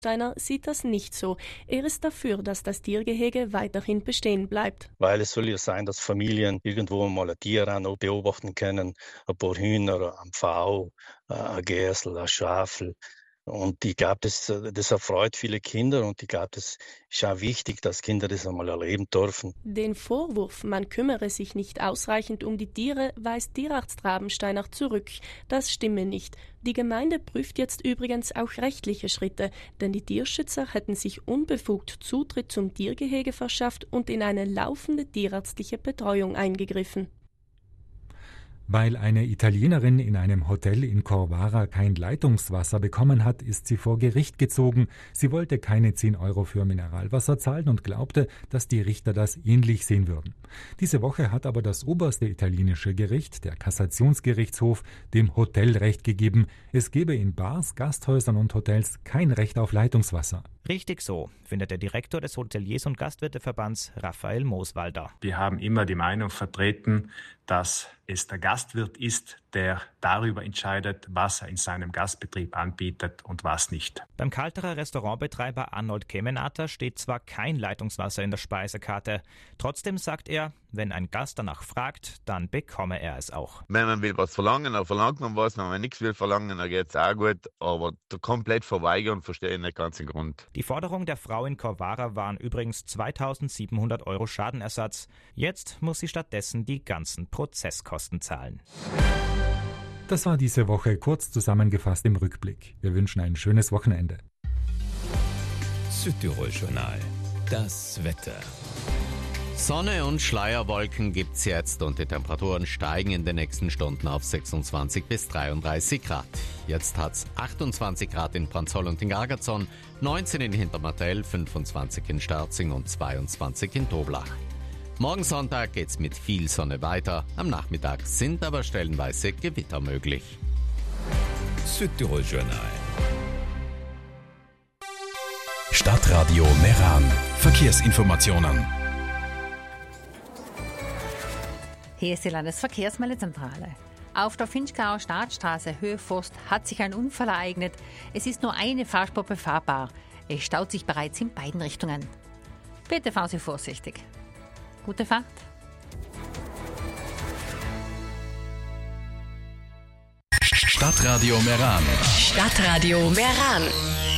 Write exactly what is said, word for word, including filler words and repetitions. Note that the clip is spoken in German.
Steiner sieht das nicht so. Er ist dafür, dass das Tiergehege weiterhin bestehen bleibt. Weil es soll ja sein, dass Familien irgendwo mal ein Tier auch beobachten können, ein paar Hühner, ein Pfau, ein Gersel, ein Schafel. Und ich glaube, das, das erfreut viele Kinder und ich glaube, das ist auch wichtig, dass Kinder das einmal erleben dürfen. Den Vorwurf, man kümmere sich nicht ausreichend um die Tiere, weist Tierarzt Rabensteiner zurück. Das stimme nicht. Die Gemeinde prüft jetzt übrigens auch rechtliche Schritte, denn die Tierschützer hätten sich unbefugt Zutritt zum Tiergehege verschafft und in eine laufende tierärztliche Betreuung eingegriffen. Weil eine Italienerin in einem Hotel in Corvara kein Leitungswasser bekommen hat, ist sie vor Gericht gezogen. Sie wollte keine zehn Euro für Mineralwasser zahlen und glaubte, dass die Richter das ähnlich sehen würden. Diese Woche hat aber das oberste italienische Gericht, der Kassationsgerichtshof, dem Hotel Recht gegeben. Es gebe in Bars, Gasthäusern und Hotels kein Recht auf Leitungswasser. Richtig so, findet der Direktor des Hoteliers- und Gastwirteverbands Raphael Mooswalder. Wir haben immer die Meinung vertreten, dass es der Gastwirt ist, der darüber entscheidet, was er in seinem Gastbetrieb anbietet und was nicht. Beim Kalterer Restaurantbetreiber Arnold Kemenater steht zwar kein Leitungswasser in der Speisekarte. Trotzdem sagt er, wenn ein Gast danach fragt, dann bekomme er es auch. Wenn man will was verlangen, dann verlangt man was. Wenn man nichts will verlangen, dann geht es auch gut. Aber komplett verweigern, verstehe ich nicht ganz den Grund. Die Forderung der Frau in Corvara waren übrigens zweitausendsiebenhundert Euro Schadenersatz. Jetzt muss sie stattdessen die ganzen Prozesskosten zahlen. Das war diese Woche kurz zusammengefasst im Rückblick. Wir wünschen ein schönes Wochenende. Südtirol-Journal. Das Wetter. Sonne und Schleierwolken gibt's jetzt und die Temperaturen steigen in den nächsten Stunden auf sechsundzwanzig bis dreiunddreißig Grad. Jetzt hat's achtundzwanzig Grad in Pranzoll und in Gargazon, neunzehn in Hintermartell, fünfundzwanzig in Sterzing und zweiundzwanzig in Toblach. Morgen Sonntag geht's mit viel Sonne weiter. Am Nachmittag sind aber stellenweise Gewitter möglich. Südtirol-Journal. Stadtradio Meran. Verkehrsinformationen. Hier ist die Landesverkehrsmeldezentrale. Auf der Finchgauer Staatsstraße Höhe Forst hat sich ein Unfall ereignet. Es ist nur eine Fahrspur befahrbar. Es staut sich bereits in beiden Richtungen. Bitte fahren Sie vorsichtig. Gute Fahrt. Stadtradio Meran. Stadtradio Meran.